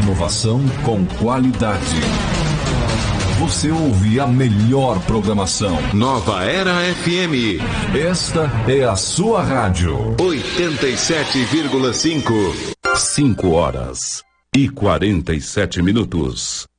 Inovação com qualidade. Você ouve a melhor programação. Nova Era FM. Esta é a sua rádio. 87,5. 5 horas e 47 minutos.